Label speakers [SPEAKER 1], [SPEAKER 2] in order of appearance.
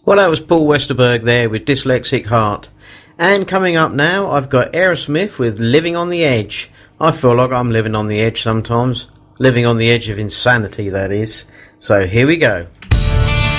[SPEAKER 1] Well, that was Paul Westerberg there with Dyslexic Heart. And coming up now, I've got Aerosmith with Living on the Edge. I feel like I'm living on the edge sometimes. Living on the edge of insanity, that is. So here we go.